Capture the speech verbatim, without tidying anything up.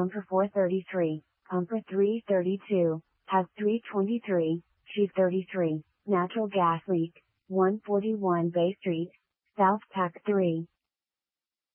pumper four thirty-three, pumper three thirty-two, has three twenty-three, sheet thirty-three, natural gas leak, one forty-one Bay Street, South Pack three.